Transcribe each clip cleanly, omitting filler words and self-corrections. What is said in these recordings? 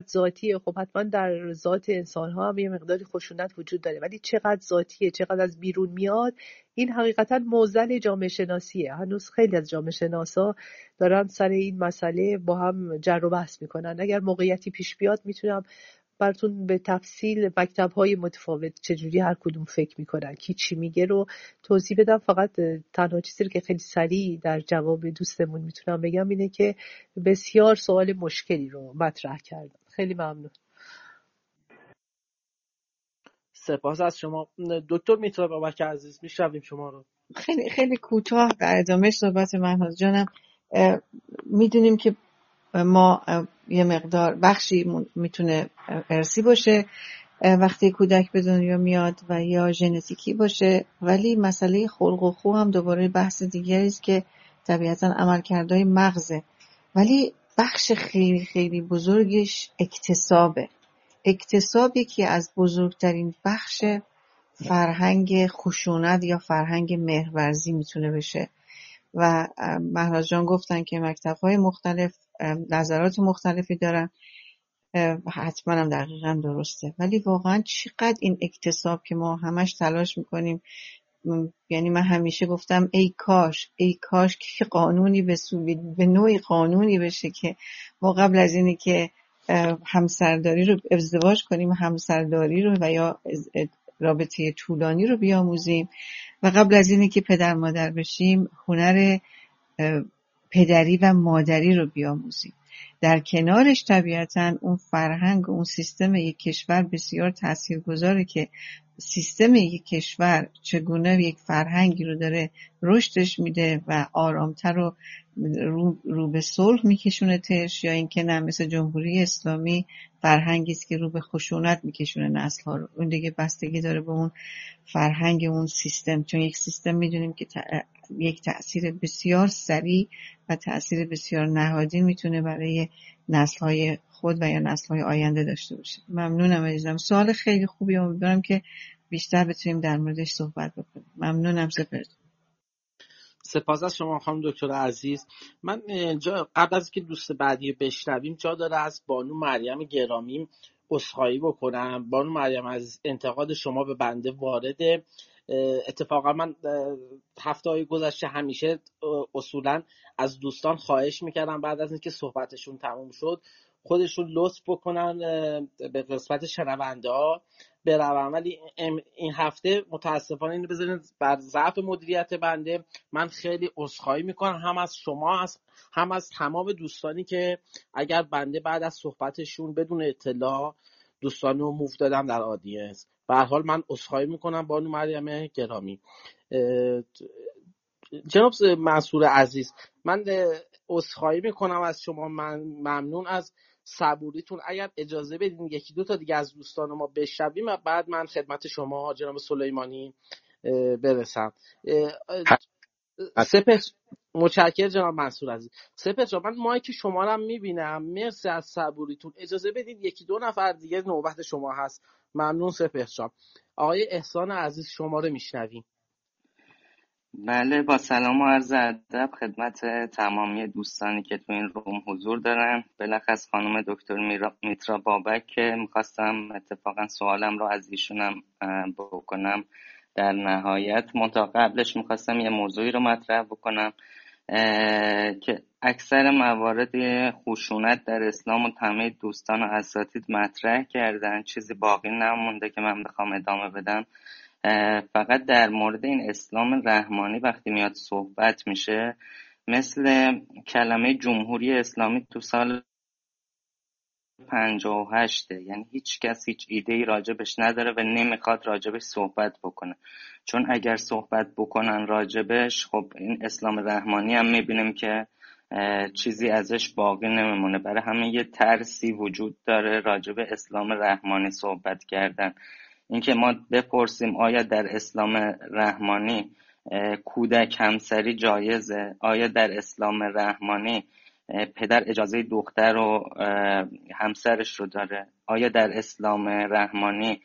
ذاتیه. خب حتما در ذات انسان ها هم یه مقداری خشونت وجود داره، ولی چقدر ذاتیه، چقدر از بیرون میاد، این حقیقتا موزل جامعه شناسیه. هنوز خیلی از جامعه شناسا دارن سر این مسئله با هم جر و بحث میکنن. اگر موقعیتی پیش بیاد میتونم براتون به تفصیل مکتب‌های متفاوت چجوری هر کدوم فکر میکنن، کی چی میگه رو توضیح بدم. فقط تنها چیزی که خیلی سریع در جواب دوستمون میتونم بگم اینه که بسیار سوال مشکلی رو مطرح کردم. خیلی ممنون. سپاس از شما دکتر میترا بابک عزیز، میشنویم شما رو. خیلی خیلی کوتاه در ادامه صحبت مهناز جانم، میدونیم که ما یه مقدار بخشی میتونه ارثی باشه وقتی کودک به دنیا میاد و یا ژنتیکی باشه، ولی مسئله خلق و خو هم دوباره بحث دیگری است که طبیعتاً عملکردهای مغزه، ولی بخش خیلی خیلی بزرگش اکتسابی که از بزرگترین بخش فرهنگ خشونت یا فرهنگ مهرورزی میتونه بشه. و مهراز جان گفتن که مکتب‌های مختلف نظرات مختلفی دارن، حتما هم دقیقا درسته، ولی واقعا چقدر این اکتساب که ما همش تلاش میکنیم، یعنی من همیشه گفتم ای کاش که قانونی به نوعی قانونی بشه که ما قبل از اینی که همسرداری رو ازدواج کنیم، همسرداری رو و یا رابطه طولانی رو بیاموزیم و قبل از اینی که پدر مادر بشیم هنر پدری و مادری رو بیاموزیم. در کنارش طبیعتاً اون فرهنگ و اون سیستم یک کشور بسیار تاثیرگذاره که سیستم یک کشور چگونه یک فرهنگی رو داره رشدش میده و آرامتر رو به صلح میکشونه تش، یا اینکه نه مثل جمهوری اسلامی فرهنگی است که رو به خشونت میکشونه نسل‌ها رو. اون دیگه بستگی داره به اون فرهنگ اون سیستم، چون یک سیستم میدونیم که یک تأثیر بسیار سریع و تأثیر بسیار نهادین میتونه برای نسل‌های خود و یا نسل‌های آینده داشته باشه. ممنونم عزیزم، سوال خیلی خوبی، امیدوارم که بیشتر بتونیم در موردش صحبت بکنیم. ممنونم سپاس از شما خانم دکتر عزیز. من قبل از که دوست بعدی بشنویم جا داره از بانو مریم گرامی عذرخواهی بکنم. بانو مریم از انتقاد شما به بنده وارده. اتفاقا من هفته‌های گذشته همیشه اصولا از دوستان خواهش میکردم بعد از اینکه صحبتشون تموم شد خودشون لطف بکنن به قسمت شنونده ها برم، ولی این هفته متاسفانه اینو بذارین بر ضعف مدیریت بنده. من خیلی عذرخواهی میکنم هم از شما هم از تمام دوستانی که اگر بنده بعد از صحبتشون بدون اطلاع دوستان رو موو دادم در آدینس. به هر حال من عذرخواهی میکنم بانو مریم گرامی. جناب منصور عزیز، من عذرخواهی میکنم از شما. من ممنون از صبوریتون. اگر اجازه بدین یکی دو تا دیگه از دوستان ما بشنویم و بعد من خدمت شما جناب سلیمانی برسم. سپس متشکرم جناب منصور عزیز. سپس من مایک شما رو میبینم، مرسی از صبوریتون. اجازه بدید یکی دو نفر دیگه نوبت شما هست. ممنون سپس جان. آقای احسان عزیز شما رو میشنویم. بله، با سلام و عرض ادب خدمت تمامی دوستانی که تو این روم حضور دارن، بلخص خانم دکتر میترا بابک که میخواستم اتفاقا سوالم رو از ایشونم بکنم در نهایت. منتها قبلش میخواستم یه موضوعی رو مطرح بکنم که اکثر موارد خشونت در اسلام و همه دوستان و اساتید مطرح کردن، چیزی باقی نمونده که من بخوام ادامه بدم. فقط در مورد این اسلام رحمانی وقتی میاد صحبت میشه، مثل کلمه جمهوری اسلامی تو سال 58، یعنی هیچ کس هیچ ایده‌ای راجبش نداره و نمیخواد راجبش صحبت بکنه، چون اگر صحبت بکنن راجبش خب این اسلام رحمانی هم میبینیم که چیزی ازش باقی نمیمونه. برای همین یه ترسی وجود داره راجب اسلام رحمانی صحبت کردن. اینکه ما بپرسیم آیا در اسلام رحمانی کودک همسری جایزه؟ آیا در اسلام رحمانی پدر اجازه دختر و همسرش رو داره؟ آیا در اسلام رحمانی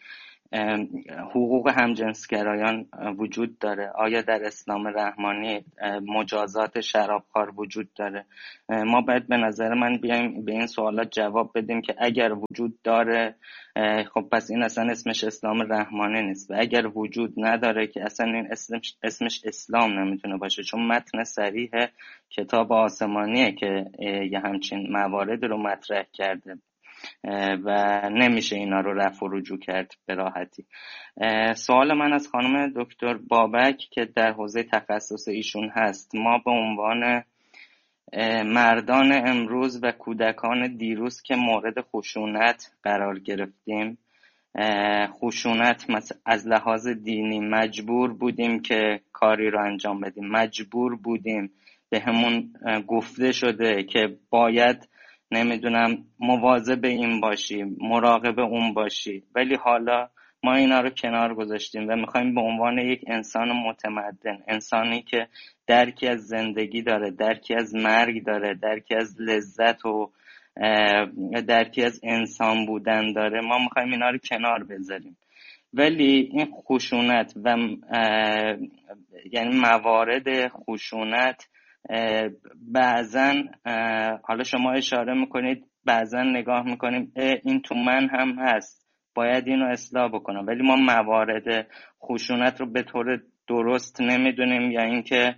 حقوق همجنسگرایان وجود داره؟ آیا در اسلام رحمانی مجازات شرابخوار وجود داره؟ ما باید به نظر من بیایم به این سوالات جواب بدیم که اگر وجود داره خب پس این اصلا اسمش اسلام رحمانی نیست، و اگر وجود نداره که اصلا این اسمش اسلام نمیتونه باشه، چون متن صریح کتاب آسمانیه که یه همچین موارد رو مطرح کرده و نمیشه اینا رو رفع و رجوع کرد به راحتی. سوال من از خانم دکتر بابک که در حوزه تخصص ایشون هست، ما به عنوان مردان امروز و کودکان دیروز که مورد خشونت قرار گرفتیم، خشونت از لحاظ دینی مجبور بودیم که کاری رو انجام بدیم، مجبور بودیم، به همون گفته شده که باید نمیدونم مواظب این باشی، مراقب اون باشی، ولی حالا ما اینا رو کنار گذاشتیم و میخوایم به عنوان یک انسان متمدن، انسانی که درکی از زندگی داره، درکی از مرگ داره، درکی از لذت و درکی از انسان بودن داره، ما میخوایم اینا رو کنار بذاریم. ولی این خشونت و یعنی موارد خشونت بعضن، حالا شما اشاره میکنید بعضن نگاه میکنیم این تو من هم هست، باید اینو اصلاح بکنم، ولی ما موارد خشونت رو به طور درست نمیدونیم یا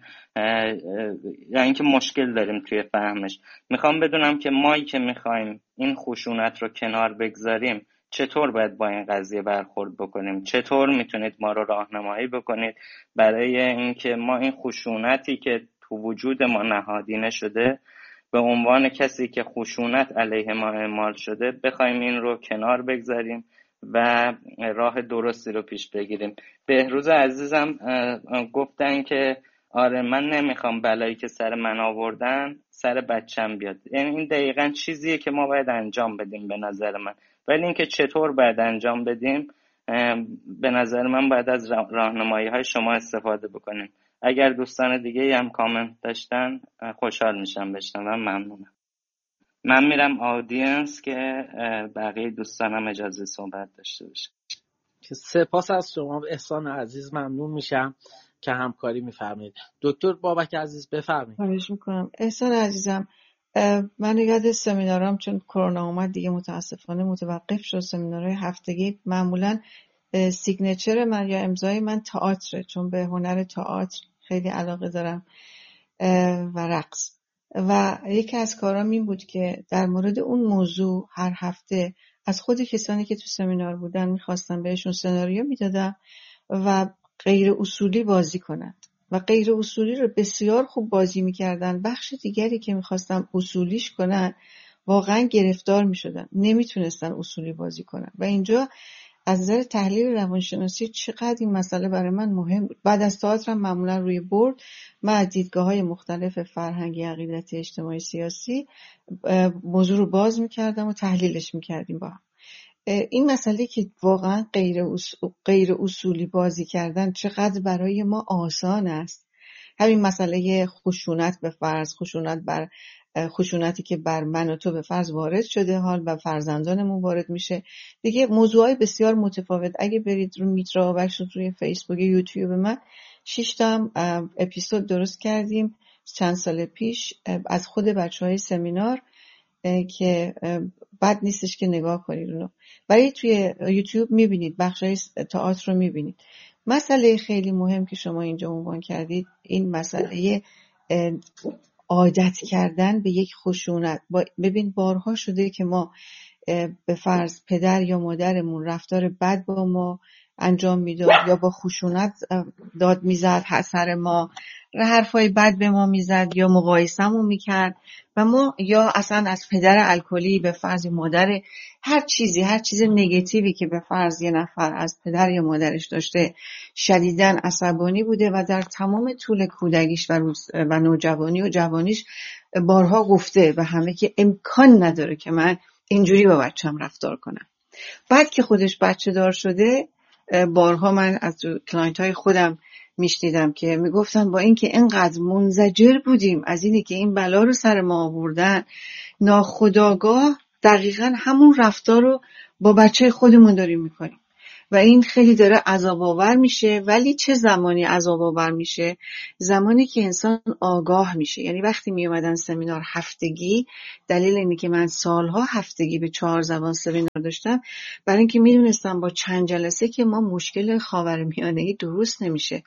اینکه مشکل داریم توی فهمش. میخوام بدونم که مایی که میخوایم این خشونت رو کنار بگذاریم چطور باید با این قضیه برخورد بکنیم؟ چطور میتونید ما رو راهنمایی بکنید برای اینکه ما این خشونتی که تو وجود ما نهادینه شده به عنوان کسی که خشونت علیه ما اعمال شده بخوایم این رو کنار بگذاریم و راه درستی رو پیش بگیریم. بهروز عزیزم گفتن که آره من نمیخوام بلایی که سر من آوردن سر بچم بیاد. یعنی این دقیقاً چیزیه که ما باید انجام بدیم به نظر من، ولی اینکه چطور باید انجام بدیم به نظر من باید از راهنمایی های شما استفاده بکنیم. اگر دوستان دیگه هم کامنت داشتن خوشحال میشم بشنوم. ممنونم. من میرم آدینس که بقیه دوستانم اجازه صحبت داشته باشه. سپاس از شما احسان عزیز، ممنون میشم که همکاری میفرمایید. دکتر بابک عزیز بفرمایید. خواهش میکنم. احسان عزیزم، من یاد سمینارام چون کرونا اومد دیگه متاسفانه متوقف شد. سمینارهای هفتگی معمولا سیگنچر من یا امضای من تئاتره، چون به هنر تئاتر خیلی علاقه دارم و رقص، و یکی از کارام این بود که در مورد اون موضوع هر هفته از خود کسانی که تو سمینار بودن میخواستم بهشون سناریو میدادم و غیر اصولی بازی کنند و غیر اصولی رو بسیار خوب بازی میکردن. بخش دیگری که میخواستم اصولیش کنن واقعا گرفتار میشدن، نمیتونستن اصولی بازی کنن و اینجا از نظر تحلیل روانشناسی چقدر این مسئله برای من مهم بود. بعد از تئاترم معمولا روی بورد من از دیدگاه‌های مختلف فرهنگی، عقیدتی، اجتماعی، سیاسی موضوع رو باز میکردم و تحلیلش میکردیم با هم. این مسئله که واقعا غیر اصولی بازی کردن چقدر برای ما آسان است. همین مسئله خشونت به فرض، خشونتی که بر من و تو به فرض وارد شده، حال و فرزندانمون وارد میشه دیگه. موضوعای بسیار متفاوت. اگه برید رو میترا بابک روی فیسبوک، یوتیوب من 6 تا اپیزود درست کردیم چند سال پیش از خود بچهای سمینار که بد نیستش که نگاه کنید اونو. ولی توی یوتیوب میبینید بخشای تئاتر رو میبینید. مسئله خیلی مهم که شما اینجا عنوان کردید این مسئله عادت کردن به یک خشونت. ببین بارها شده که ما به فرض پدر یا مادرمون رفتار بد با ما انجام میداد یا با خشونت داد میزد سر ما، حرفای بد به ما میزد یا مقایسمون میکرد و ما یا اصلا از پدر الکلی به فرض مادر هر چیز نگاتیوی که به فرض یه نفر از پدر یا مادرش داشته شدیداً عصبانی بوده و در تمام طول کودکیش و نوجوانی و جوانیش بارها گفته و همه که امکان نداره که من اینجوری با بچه‌م رفتار کنم. بعد که خودش بچه دار شده بارها من از کلاینت های خودم میشنیدم که میگفتن با اینکه اینقدر منزجر بودیم از اینی که این بلا رو سر ما آوردن، ناخودآگاه دقیقاً همون رفتار رو با بچه خودمون داریم میکنیم و این خیلی داره عذاب آور میشه. ولی چه زمانی عذاب آور میشه؟ زمانی که انسان آگاه میشه. یعنی وقتی می اومدن سمینار هفتگی، دلیل اینه که من سالها هفتگی به 4 زبان سمینار داشتم، برای اینکه میدونستم با چند جلسه که ما مشکل خاورمیانه‌ای درست نمیشه.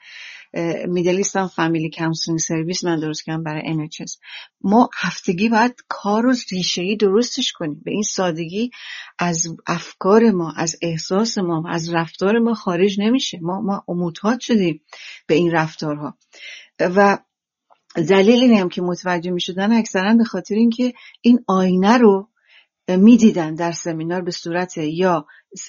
میدل ایسترن فامیلی کانسلینگ سرویس من درست کردم برای NHS. ما هفتگی باید کار رو ریشه‌ای درستش کنیم. به این سادگی از افکار ما، از احساس ما، از رفتار ما خارج نمیشه. ما معتاد شدیم به این رفتارها. و دلیل اینه هم که متوجه میشدن اکثرا به خاطر اینکه این آینه رو میدیدن در سمینار به صورت یا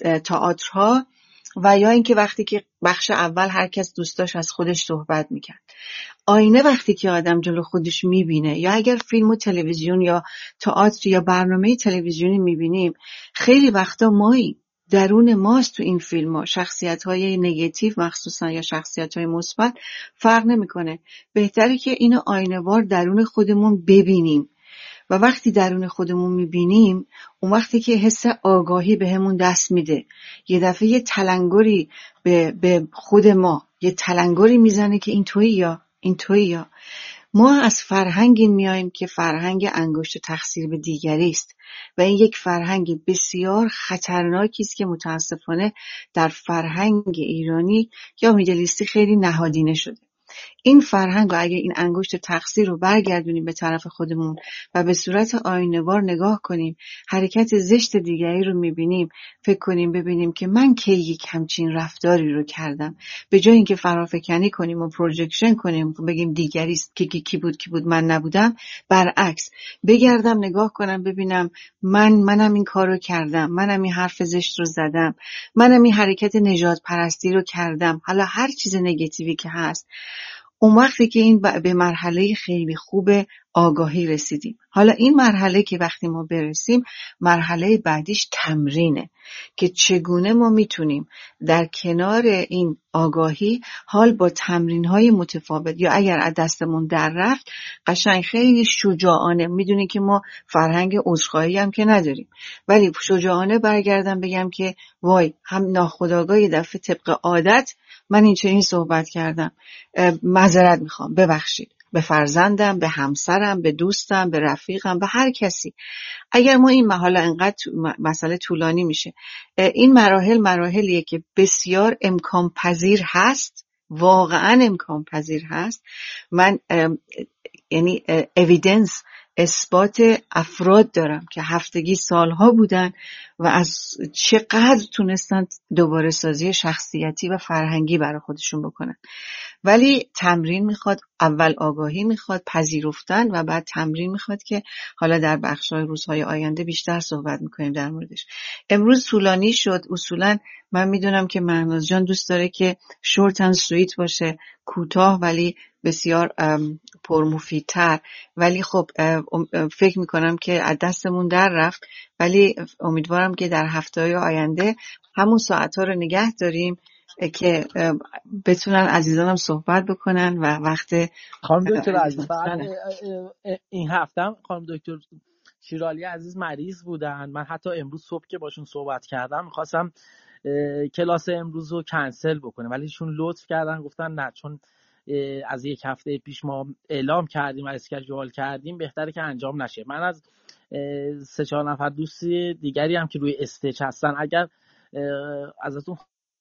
تئاترها و یا اینکه وقتی که بخش اول هر کس دوست داشت از خودش صحبت میکرد. آینه وقتی که آدم جلو خودش میبینه، یا اگر فیلم و تلویزیون یا تئاتر یا برنامه تلویزیونی میبینیم، خیلی وقتا مایی درون ماست تو این فیلم ها. شخصیت-های نگاتیو مخصوصا یا شخصیت-های مثبت فرق نمیکنه. بهتره که اینو آینه‌وار درون خودمون ببینیم و وقتی درون خودمون میبینیم، اون وقتی که حس آگاهی به همون دست میده، یه دفعه یه تلنگری به خود ما، یه تلنگری میزنه که این تویی یا ما از فرهنگی میاییم که فرهنگ انگشت تقصیر به دیگری است و این یک فرهنگ بسیار خطرناکی است که متاسفانه در فرهنگ ایرانی یا میدلیستی خیلی نهادینه شده. این فرهنگ و اگه این انگشت تقصیر رو برگردونیم به طرف خودمون و به صورت آینه‌وار نگاه کنیم، حرکت زشت دیگری رو میبینیم، فکر کنیم ببینیم که من کی یک همچین رفتاری رو کردم، به جای اینکه فرافکنی کنیم و پروژکشن کنیم بگیم دیگری است که کی بود من نبودم، برعکس بگردم نگاه کنم ببینم منم این کار رو کردم، منم این حرف زشت رو زدم، منم این حرکت نژاد پرستی رو کردم، حالا هر چیز نگاتیوی که هست. اون وقتی که این به مرحله خیلی خوب آگاهی رسیدیم. حالا این مرحله که وقتی ما برسیم، مرحله بعدیش تمرینه که چگونه ما میتونیم در کنار این آگاهی حال با تمرین‌های متفاوت یا اگر از دستمون در رفت قشنگ خیلی شجاعانه، میدونی که ما فرهنگ عذرخواهی هم که نداریم، ولی شجاعانه برگردم بگم که وای هم ناخودآگاه یه دفعه طبق عادت من این صحبت کردم، معذرت میخوام، ببخشید، به فرزندم، به همسرم، به دوستم، به رفیقم، به هر کسی. اگر ما این حالا انقدر مسئله طولانی میشه، این مراحلیه که بسیار امکان پذیر هست، واقعا امکان پذیر هست. من یعنی اویدنس، اثبات افراد دارم که هفتگی سالها بودن و از چقدر تونستن دوباره سازی شخصیتی و فرهنگی برای خودشون بکنن. ولی تمرین میخواد، اول آگاهی میخواد، پذیرفتن، و بعد تمرین میخواد که حالا در بخش‌های روزهای آینده بیشتر صحبت میکنیم در موردش. امروز طولانی شد. اصولا من میدونم که مهناز جان دوست داره که شورت اند سویت باشه، کوتاه ولی بسیار پرمفیدتر، ولی خب فکر میکنم که از دستمون در رفت، ولی امیدوارم که در هفته‌های آینده همون ساعت‌ها رو نگه داریم که بتونن عزیزانم صحبت بکنن و وقت خانم دکتر عزیز این هفته خانم دکتر شیرالی عزیز مریض بودن. من حتی امروز صبح که باشون صحبت کردم میخواستم کلاس امروز رو کنسل بکنم، ولی ایشون لطف کردن گفتن نه، چون از یک هفته پیش ما اعلام کردیم و اسکیجول کردیم بهتره که انجام نشه. من از 3-4 نفر دوست دیگری هم که روی استیج هستن، اگر ازتون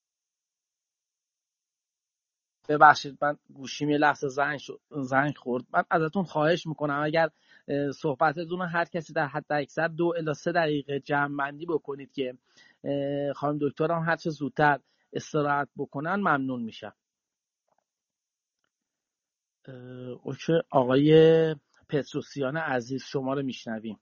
ببخشید من گوشیم یه لحظه زنگ خورد، من ازتون خواهش میکنم اگر صحبتتون رو هر کسی در حد اکثر 2 الی 3 دقیقه جمع بندی بکنید که خانم دکتر هم هر چه زودتر استراحت بکنن ممنون میشم. اوکی، آقای پتروسیان عزیز شما رو میشنویم.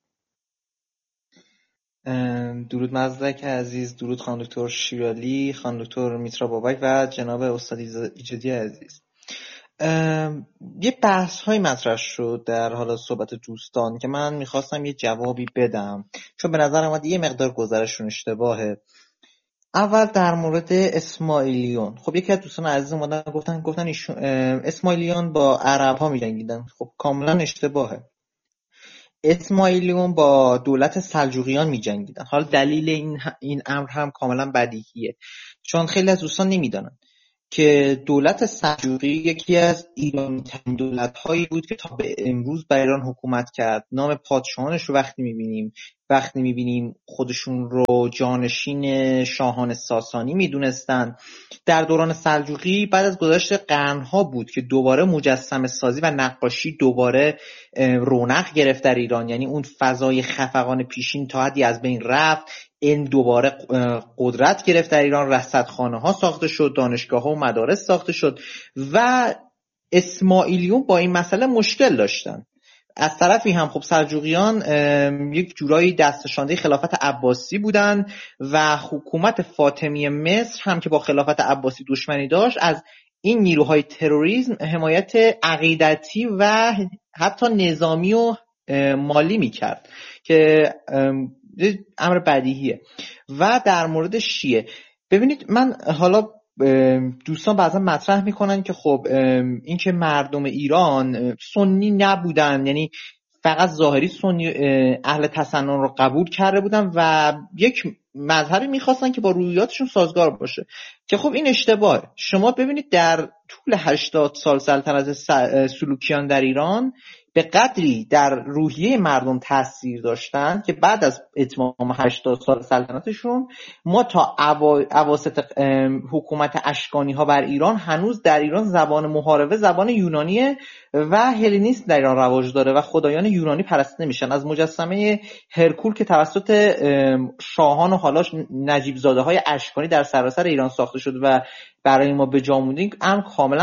درود مزدک عزیز، درود خانم دکتر شیرالی، خانم دکتر میترا بابک و جناب استاد ایجادی عزیز. یه بحث های مطرح شد در حالا صحبت دوستان که من میخواستم یه جوابی بدم، چون به نظر اومد یه مقدار گذرشون اشتباهه. اول در مورد اسماعیلیون، خب یکی از دوستان عزیز اومدن گفتن اسماعیلیون با عرب ها می‌جنگیدن. خب کاملا اشتباهه. اسماعیلیون با دولت سلجوقیان می‌جنگیدن. حالا دلیل این امر هم کاملا بدیهیه، چون خیلی از دوستان نمیدونن که دولت سلجوقی یکی از ایرانی‌ترین دولت‌هایی بود که تا به امروز بر ایران حکومت کرد. نام پادشاهانش رو وقتی می‌بینیم خودشون رو جانشین شاهان ساسانی می‌دونستن. در دوران سلجوقی بعد از گذشت قرن‌ها بود که دوباره مجسمه سازی و نقاشی دوباره رونق گرفت در ایران. یعنی اون فضای خفقان پیشین تا حدی از بین رفت، این دوباره قدرت گرفت در ایران، رصدخانه‌ها ساخته شد، دانشگاه‌ها و مدارس ساخته شد و اسماعیلیون با این مسئله مشکل داشتن. از طرفی هم خب سلجوقیان یک جورایی دستشانده خلافت عباسی بودن و حکومت فاطمی مصر هم که با خلافت عباسی دشمنی داشت، از این نیروهای تروریسم حمایت عقیدتی و حتی نظامی و مالی میکرد که امر بدیهیه. و در مورد شیعه ببینید، من حالا دوستان بعضا مطرح میکنن که خب این که مردم ایران سنی نبودن، یعنی فقط ظاهری سنی اهل تسنن رو قبول کرده بودن و یک مذهبی میخواستن که با روحیاتشون سازگار باشه، که خب این اشتباهه. شما ببینید در طول 80 سال سلطنت سلوکیان در ایران به قدری در روحیه مردم تاثیر داشتن که بعد از اتمام 80 سال سلطنتشون ما تا اواسط حکومت اشکانی ها بر ایران هنوز در ایران زبان محاربه زبان یونانیه و هلنیسم در ایران رواج داره و خدایان یونانی پرستیده میشن. از مجسمه هرکول که توسط شاهان و حالا نجیب زاده های اشکانی در سراسر ایران ساخته شد و برای ما به جا مونده، هم کاملا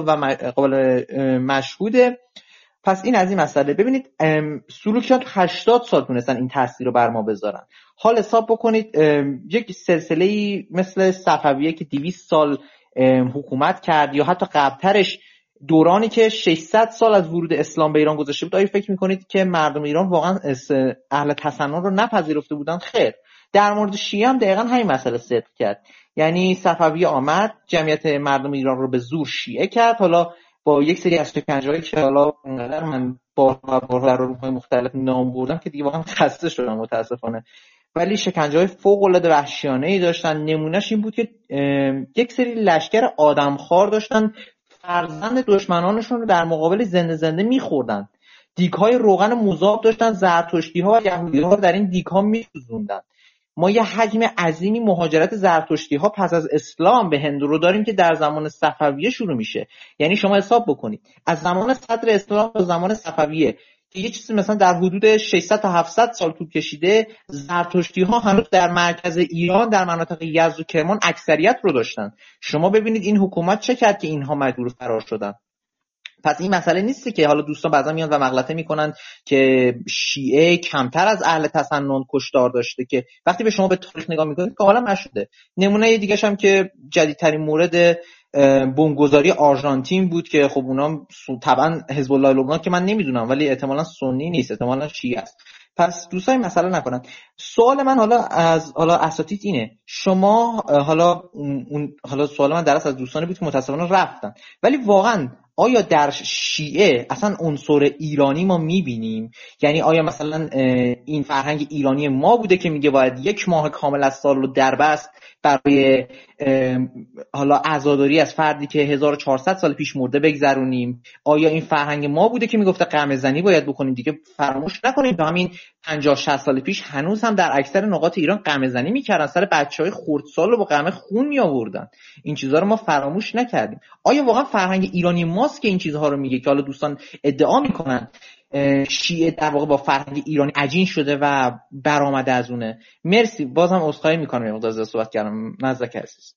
قابل مشهوده. پس این از این مسئله. ببینید سلوکیان 80 سال تونستن این تاثیر رو بر ما بذارن. حال حساب بکنید یک سلسله‌ای مثل صفویه که 200 سال حکومت کرد یا حتی قبلترش دورانی که 600 سال از ورود اسلام به ایران گذشته بود، آیا فکر میکنید که مردم ایران واقعا اهل تسنن رو نپذیرفته بودن؟ خیر. در مورد شیعه هم دقیقا همین مسئله صدق کرد. یعنی صفویه آمد جمعیت مردم ایران رو به زور شیعه کرد، حالا با یک سری از شکنجه‌هایی که حالا انقدر من بارها در روم‌های مختلف نام بردم که دیگه واقعا خسته شدم متاسفانه، ولی شکنجه‌های فوق‌العاده وحشیانه‌ای داشتن. نمونهش این بود که یک سری لشکر آدمخوار داشتن فرزند دشمنانشون رو در مقابل زنده می‌خوردن. دیگ‌های روغن مذاب داشتن، زرتشتی‌ها و یهودی‌ها رو در این دیگ‌ها می‌سوزوندن. ما یه حجم عظیمی مهاجرت زرتشتی‌ها پس از اسلام به هند رو داریم که در زمان صفویه شروع میشه. یعنی شما حساب بکنید از زمان صدر اسلام تا زمان صفویه که یه چیزی مثلا در حدود 600 تا 700 سال طول کشیده، زرتشتی‌ها هنوز در مرکز ایران در مناطق یزد و کرمان اکثریت رو داشتن. شما ببینید این حکومت چه کرد که اینها مجبور فرار شدن. پس این مسئله نیستی که حالا دوستان بعضا میان و مغلطه میکنن که شیعه کمتر از اهل تسنن کشتار داشته، که وقتی به شما به تاریخ نگاه میکنید که حالا مشهوده. نمونه دیگه هم که جدیدترین مورد بمبگذاری آرژانتین بود که خب اونا طبعا حزب الله لبنان که من نمیدونم ولی احتمالاً سنی نیست، احتمالاً شیعه است. پس دوستان این مسئله نکنن. سوال من حالا از اساتید اینه، شما حالا سوال من درست از دوستانی بود که متأسفانه رفتن، ولی واقعا آیا در شیعه اصلا عنصر ایرانی ما میبینیم؟ یعنی آیا مثلا این فرهنگ ایرانی ما بوده که میگه باید 1 ماه کامل از سال رو دربست برای حالا عزاداری از فردی که 1400 سال پیش مرده بگذرونیم؟ آیا این فرهنگ ما بوده که میگفته قمه زنی باید بکنیم؟ دیگه فراموش نکنیم تا همین 50-60 سال پیش هنوز هم در اکثر نقاط ایران قمه زنی میکردن، سر بچهای خردسال رو با قمه خون میآوردن. این چیزها رو ما فراموش نکردیم. آیا واقعا فرهنگ ایرانی ماست که این چیزها رو میگه که حالا دوستان ادعا میکنن شیعه در واقع با فرهنگ ایرانی عجین شده و برآمده از اونه؟ مرسی، بازم عذرخواهی میکنم یه مقدار صحبت کردم. نزدیک عزیز.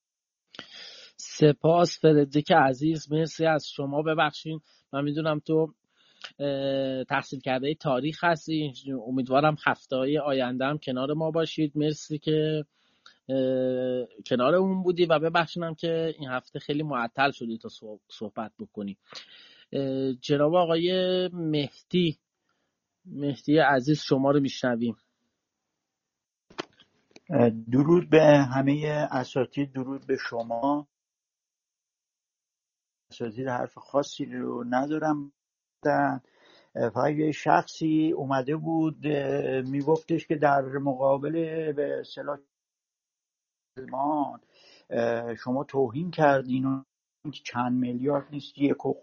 سپاس فردریک عزیز، مرسی از شما. ببخشید من میدونم تو تحصیل کرده تاریخ هستی، امیدوارم هفته‌های آینده هم کنار ما باشید. مرسی که کنار اون بودی و ببخشیدم که این هفته خیلی معطل شدی تا صحبت بکنی. جناب آقای مهدی عزیز شما رو میشنویم. درود به همه اساتید، درود به شما اساتید. حرف خاصی رو ندارم. فقط یه شخصی اومده بود میگفتش که در مقابل به اصطلاح مسلمان شما توهین کردین و چند میلیارد نیست،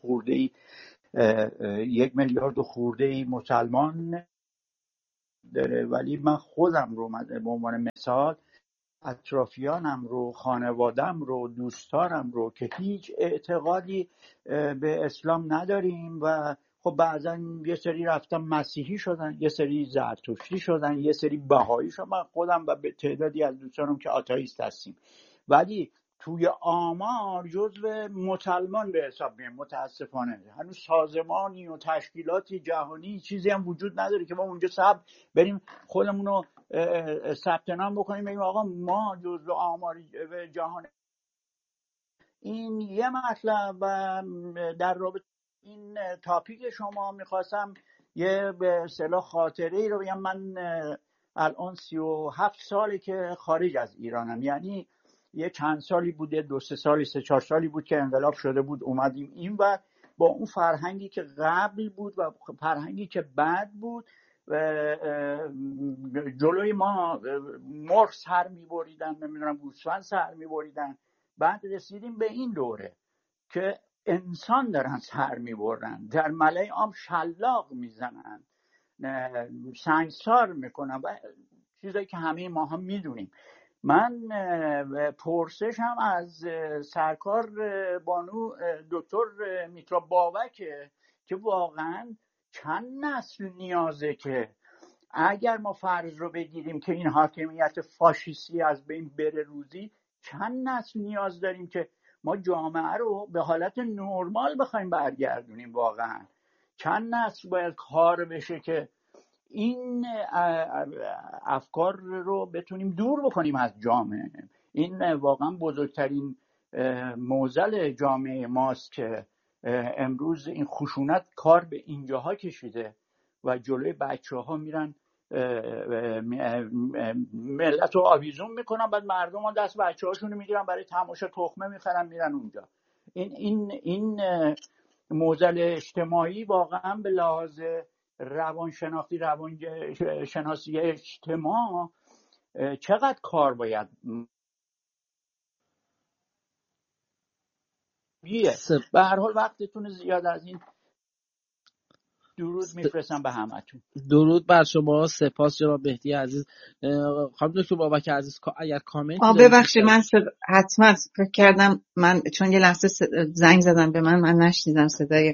1 میلیارد و خورده ای مسلمان داره، ولی من خودم رو به عنوان مثال اطرافیانم رو، خانوادم رو، دوستانم رو که هیچ اعتقادی به اسلام نداریم و خب بعضا یه سری رفتن مسیحی شدن، یه سری زرتشتی شدن، یه سری بهایی شدن، من خودم و به تعدادی از دوستانم که آتئیست هستیم، ولی توی آمار جزو مسلمان به حساب میاد. متاسفانه هنوز سازمانی و تشکیلاتی جهانی چیزی هم وجود نداره که ما اونجا بریم خودمونو ثبت نام بکنیم بگیم آقا ما جزو آمار جهان. این یه مطلب. و در رابطه این تاپیک شما میخواستم یه به اصطلاح خاطره ای رو بگم. من الان 37 ساله که خارج از ایرانم، یعنی یه چند سالی بوده، 2-3 سالی 3-4 سالی بود که انقلاب شده بود اومدیم این و با اون فرهنگی که قبل بود و فرهنگی که بعد بود جلوی ما مرغ سر میبریدن، نمیدونم گوسفند سر میبریدن. بعد رسیدیم به این دوره که انسان دارن سر میبرن، در ملای عام شلاق میزنن، سنگسار میکنن و چیزایی که همه ما هم میدونیم. من پرسشم از سرکار بانو دکتر میترا بابکه که واقعا چند نسل نیازه که اگر ما فرض رو بگیریم که این حاکمیت فاشیستی از بین بره روزی، چند نسل نیاز داریم که ما جامعه رو به حالت نرمال بخوایم برگردونیم؟ واقعا چند نسل باید کار بشه که این افکار رو بتونیم دور بکنیم از جامعه؟ این واقعا بزرگترین معضل جامعه ماست که امروز این خشونت کار به اینجاها کشیده و جلوی بچه ها میرن ملت رو آویزون میکنن، بعد مردم ها دست بچه هاشون رو میگیرن برای تماشا تخمه میخرن میرن اونجا. این معضل اجتماعی واقعا به لحاظ روانشناسی اجتماع چقدر کار باید بیه. به هر حال وقتتون زیاد، از این درود میفرستم به همتون. درود بر شما، سپاس جناب مهدی عزیز. خانم دکتر بابک عزیز اگر کامنتی دارید. ببخشید من حتما فکر کردم من چون یه لحظه زنگ زدم به من نشنیدم صدای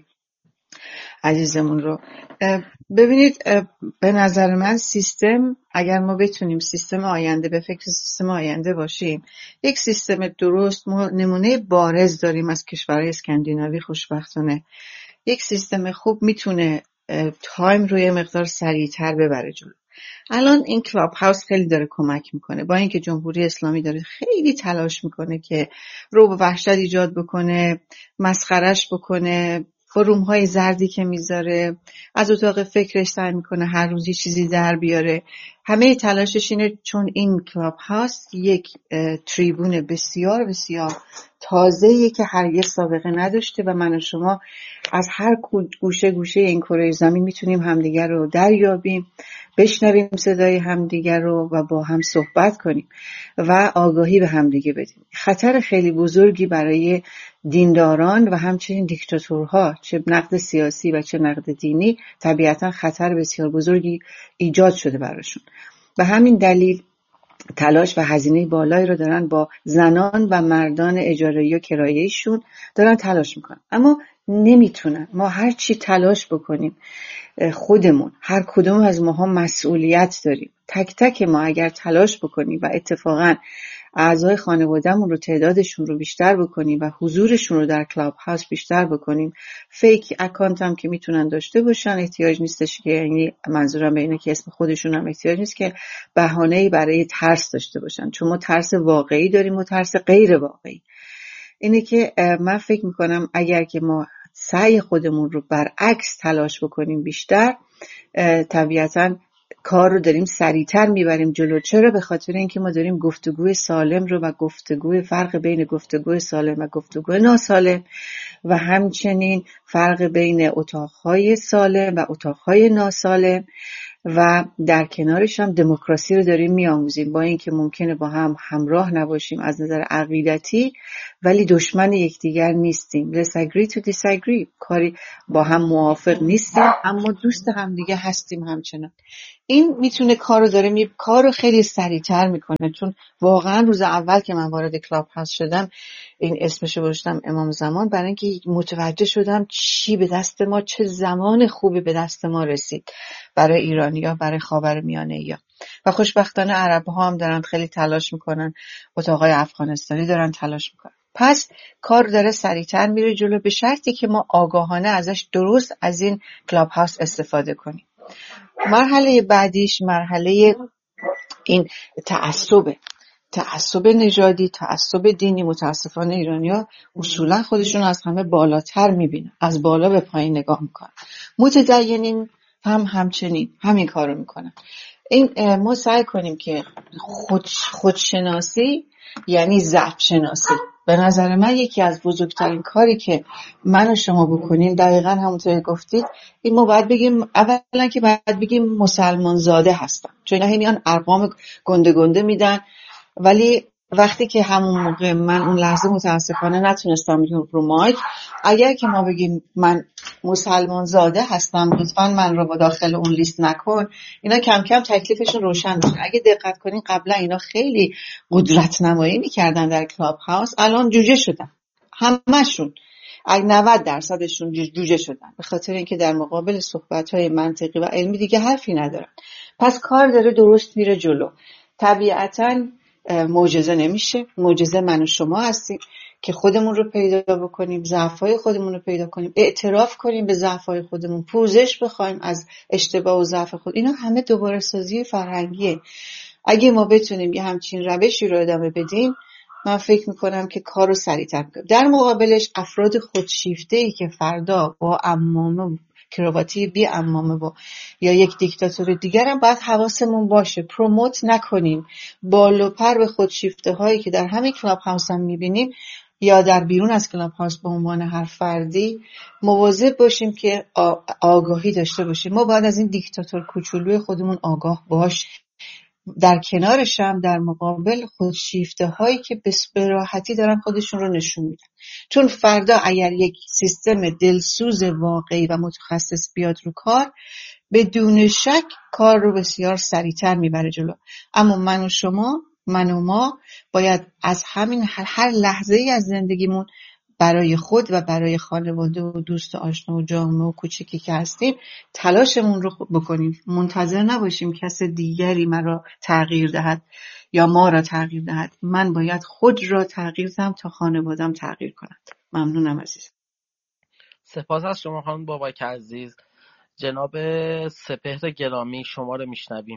عزیزمون رو. ببینید به نظر من سیستم، اگر ما بتونیم سیستم آینده به فکر سیستم آینده باشیم، یک سیستم درست، ما نمونه بارز داریم از کشورهای اسکاندیناوی خوشبختانه. یک سیستم خوب میتونه تایم روی مقدار سریعتر ببره جلو. الان این کلاب هاوس خیلی داره کمک میکنه، با اینکه جمهوری اسلامی داره خیلی تلاش میکنه که رو به وحشت ایجاد بکنه، مسخرش بکنه، فروم های زردی که میذاره، از اتاق فکرش سعی میکنه هر روزی چیزی در بیاره. همه تلاشش اینه چون این کلاب هاوس یک تریبون بسیار بسیار تازه‌ایه که هرگز سابقه نداشته و من و شما از هر گوشه گوشه این کره زمین میتونیم همدیگر رو دریابیم، بشنویم صدای همدیگر رو و با هم صحبت کنیم و آگاهی به همدیگه بدیم. خطر خیلی بزرگی برای دینداران و همچنین دیکتاتورها، چه نقد سیاسی و چه نقد دینی، طبیعتا خطر بسیار بزرگی ایجاد شده براشون. به همین دلیل تلاش و هزینه بالایی رو دارن با زنان و مردان اجاره‌ای و کرایه‌ایشون دارن تلاش میکنن، اما نمیتونن. ما هر چی تلاش بکنیم، خودمون هر کدوم از ماها مسئولیت داریم. تک تک ما اگر تلاش بکنیم و اتفاقا اعضای خانوادهمون رو تعدادشون رو بیشتر بکنیم و حضورشون رو در کلاب هاوس بیشتر بکنیم، فیک اکانت هم که میتونن داشته باشن، احتیاج نیستش که، یعنی منظورم به اینه که اسم خودشون هم احتیاج نیست که بهانه‌ای برای ترس داشته باشن، چون ما ترس واقعی داریم و ترس غیر واقعی. اینه که من فکر میکنم اگر که ما سعی خودمون رو برعکس تلاش بکنیم بیشتر، طبیعتاً کار رو داریم سریعتر میبریم جلو. چرا؟ به خاطر اینکه ما داریم گفتگوی سالم رو و گفتگوی فرق بین گفتگوی سالم و گفتگوی ناسالم و همچنین فرق بین اتاقهای سالم و اتاقهای ناسالم و در کنارش هم دموکراسی رو داریم میآموزیم، با اینکه ممکنه با هم همراه نباشیم از نظر عقیدتی ولی دشمن یکدیگر نیستیم. Let's agree to disagree. کاری با هم موافق نیستیم اما دوست هم دیگه هستیم همچنان. این میتونه کارو خیلی سریعتر میکنه، چون واقعا روز اول که من وارد کلاب هاوس شدم این اسمشو گذاشتم امام زمان، برای اینکه متوجه شدم چی به دست ما، چه زمان خوبی به دست ما رسید برای ایرانی‌ها، برای خاورمیانه‌ای‌ها. و خوشبختانه عرب‌ها هم دارن خیلی تلاش میکنن، اتاقای افغانستانی دارن تلاش میکنن. پس کار داره سریعتر میره جلو، به شرطی که ما آگاهانه ازش درست از این کلاب هاوس استفاده کنیم. مرحله بعدیش مرحله این تعصب نژادی، تعصب دینی. متاسفانه ایرانی‌ها اصولا خودشون از همه بالاتر میبینن، از بالا به پایین نگاه میکنن. متدینین هم همچنین همین کارو میکنن. این ما سعی کنیم که خودشناسی یعنی ضعف شناسی. به نظر من یکی از بزرگترین کاری که من و شما بکنیم دقیقاً همونطوری گفتید، این ما باید بگیم، اولا که باید بگیم مسلمان زاده هستم، چون اینا میان ارقام گنده گنده میدن، ولی وقتی که همون موقع من اون لحظه متاسفانه نتونستم بگم رو مایک، اگر که ما بگیم من مسلمان زاده هستم لطفاً من رو با داخل اون لیست نکن، اینا کم کم تکلیفشون روشن میشه. اگه دقت کنین قبلا اینا خیلی قدرت نمایی میکردن در کلاب هاوس، الان جوجه شدن همشون، 90%شون جوجه شدن، به خاطر اینکه در مقابل صحبت‌های منطقی و علمی دیگه حرفی ندارن. پس کار داره درست میره جلو. طبیعتاً معجزه نمیشه، معجزه من و شما هستیم که خودمون رو پیدا بکنیم، ضعف‌های خودمون رو پیدا کنیم، اعتراف کنیم به ضعف‌های خودمون، پوزش بخوایم از اشتباه و ضعف خود. اینا همه دوباره سازی فرهنگیه. اگه ما بتونیم یه همچین روشی رو ادامه بدیم، من فکر میکنم که کار رو سریع‌تر کنیم. در مقابلش افراد خودشیفته‌ای که فردا با عمامه کرواتی بی عمامه با یا یک دیکتاتور دیگر هم باید حواسمون باشه پروموت نکنیم، بال و پر به خودشیفته هایی که در همین کلاب هاوس هم میبینیم یا در بیرون از کلاب هاوس به عنوان هر فردی مواظب باشیم که آگاهی داشته باشیم. ما باید از این دیکتاتور کوچولوی خودمون آگاه باشیم، در کنارش هم در مقابل خودشیفته هایی که به راحتی دارن خودشون رو نشون میدن. چون فردا اگر یک سیستم دلسوز واقعی و متخصص بیاد رو کار، بدون شک کار رو بسیار سریعتر میبره جلو. اما من و شما، من و ما باید از همین هر لحظه ای از زندگیمون برای خود و برای خانواده و دوست و آشنا و جامعه و کوچکی که هستیم تلاشمون رو بکنیم. منتظر نباشیم کس دیگری من را تغییر دهد یا ما را تغییر دهد. من باید خود را تغییر دهم تا خانواده‌ام تغییر کند. ممنونم عزیز. سپاس از شما خانم بابک عزیز. جناب سپهر گرامی شما رو میشنویم.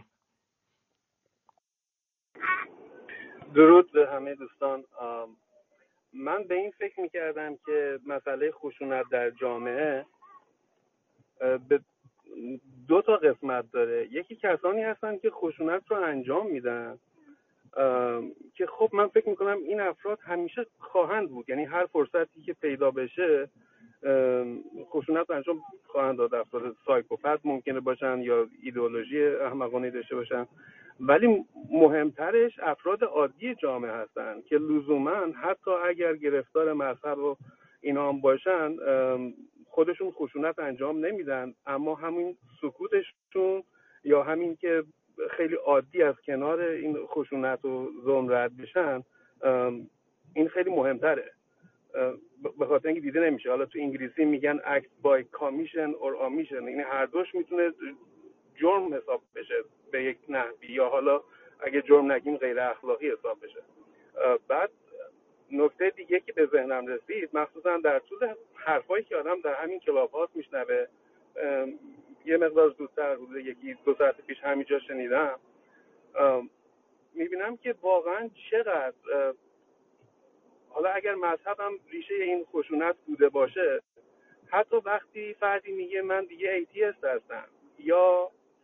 درود به همه دوستان. من به این فکر میکردم که مسئله خشونت در جامعه به دو تا قسمت داره. یکی کسانی هستن که خشونت رو انجام میدن که خب من فکر میکنم این افراد همیشه خواهند بود، یعنی هر فرصتی که پیدا بشه خشونت انجام خواهند داد. افراد سایکوپت ممکنه باشن یا ایدئولوژی احمقانه داشته باشن، ولی مهمترش افراد عادی جامعه هستن که لزوما حتی اگر گرفتار مذهب و اینا هم باشن خودشون خشونت انجام نمیدن، اما همین سکوتشون یا همین که خیلی عادی از کنار این خشونت و ظلم رد بشن این خیلی مهمتره، به خاطر اینکه دیده نمیشه. حالا تو انگلیسی میگن act by commission or omission، یعنی هر دوش میتونه جرم حساب بشه به یک نحوی، یا حالا اگه جرم نگیم غیر اخلاقی حساب بشه. بعد نکته دیگه که به ذهنم رسید، مخصوصا در طول حرفایی که آدم در همین کلاب هاوس میشنوه، یه مقدار زودتر حدود یکی دو ساعت پیش همینجا شنیدم، میبینم که واقعا چقدر حالا اگر مذهب هم ریشه این خشونت بوده باشه، حتی وقتی فردی میگه من دیگه ایتیست هستم یا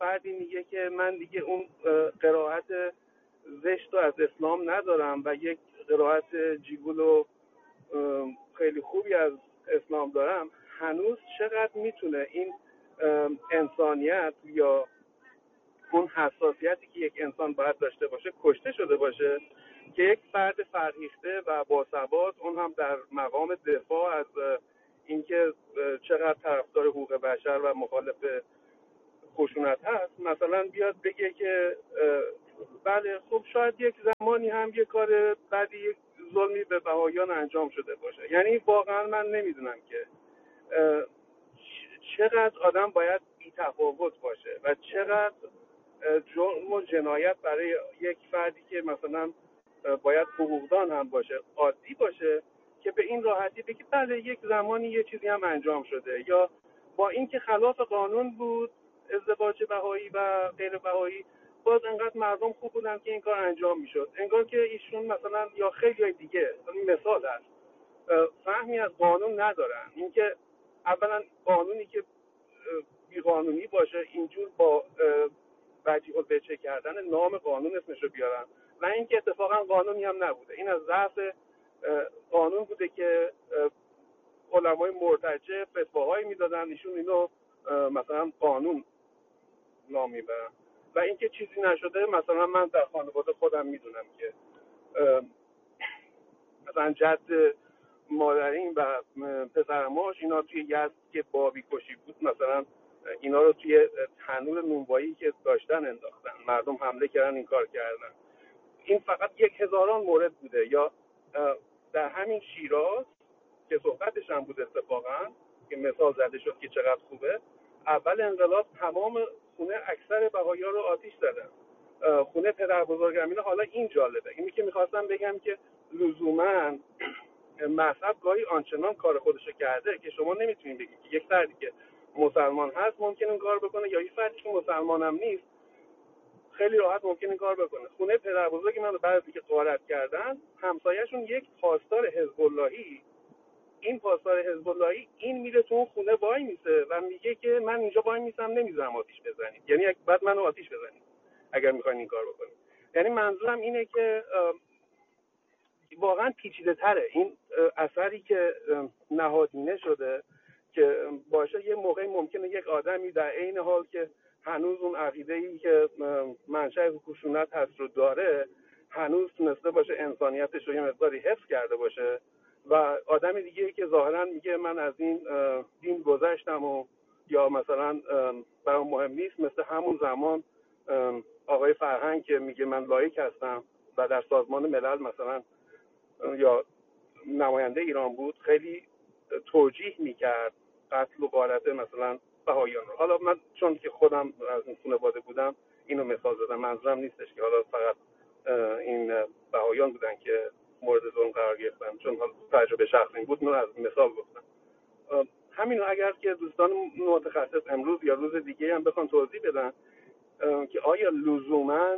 فردی میگه که من دیگه اون قرائت زشت رو از اسلام ندارم و یک قرائت جیگول و خیلی خوبی از اسلام دارم، هنوز چقدر میتونه این انسانیت یا اون حساسیتی که یک انسان باید داشته باشه کشته شده باشه که یک فرد فرهیخته و باثبات، اون هم در مقام دفاع از اینکه چقدر طرفدار حقوق بشر و مخالف خشونت هست، مثلا بیاد بگه که بله خب شاید یک زمانی هم یک کار بدی، یک ظلمی به بهاییان انجام شده باشه. یعنی واقعا من نمیدونم که چقدر آدم باید بی‌تفاوت باشه و چقدر جرم و جنایت برای یک فردی که مثلا باید حقوقدان هم باشه، عادی باشه، که به این راحتی بگی بله یک زمانی یه چیزی هم انجام شده، یا با اینکه خلاف قانون بود ازدواج بهایی و غیر بهایی، باز انقدر مردم خوب بودن که این کار انجام میشد. انگار که ایشون مثلا یا خیلی دیگه، مثال هست، فهمی از قانون ندارن. اینکه اولا قانونی که بیقانونی باشه اینجور با وجیه الوجه کردن نام قانون اسمشو بیارن، و اینکه اتفاقا قانونی هم نبوده. این از ضعف قانون بوده که علمای مرتجع فتواهایی میدادن، ایشون اینو مثلا قانون نام میبرن. و اینکه چیزی نشده، مثلا من در خانواده خودم میدونم که مثلا جد مادرین و پسرماش اینا توی یزد که بابی کشی بود، مثلا اینا رو توی تنور نونوایی که داشتن انداختن، مردم حمله کردن، این کار کردن. این فقط 1000 مورد بوده. یا در همین شیراز که صحبتش هم بود اتفاقا، که مثال زده شد که چقدر خوبه، اول انقلاب تمام خونه اکثر بهائی‌ها رو آتیش زدن، خونه پدر بزرگم. حالا این جالبه، اینی که میخواستم بگم که لزوما مذهب گاهی آنچنان کار خودشو کرده که شما نمیتونید بگید که یک فردی که مسلمان هست ممکن این کار بکنه، یا یک فردی که مسلمان هم نیست خیلی راحت ممکن این کار بکنه. خونه پدر بزرگ من بعد از اینکه غارت کردن، همسایه‌شون یک پاسدار حزب اللهی، این پاسدار حزب اللهی این میره تو اون خونه وای میسه و میگه که من اینجا وای میسم نمیذارم آتیش بزنید، یعنی بعد منو آتیش بزنید اگر میخواین این کار بکنید. یعنی منظورم اینه که واقعا پیچیده تره این اثری که نهادینه شده، که باشه یه موقعی ممکنه یک آدمی در عین حال که هنوز اون عقیده‌ای که منشأ خشونت هست رو داره، هنوز تونسته باشه انسانیتش رو یه مقداری حفظ کرده باشه، و آدم دیگه که ظاهرا میگه من از این دین گذشتم و یا مثلا برام مهم نیست، مثل همون زمان آقای فرهنگ که میگه من لایک هستم و در سازمان ملل مثلا یا نماینده ایران بود، خیلی توجیه میکرد قتل و غارت مثلا بهائیان رو. حالا من چون که خودم از این خانواده بودم اینو مثال زدم، منظورم نیستش که حالا فقط این بهائیان بودن که مورد ظلم قرار گرفتن، چون حالا تجربه شخصی بود، من از مثال گفتم. همینو اگر که دوستان متخصص امروز یا روز دیگه هم بخوان توضیح بدن که آیا لزوما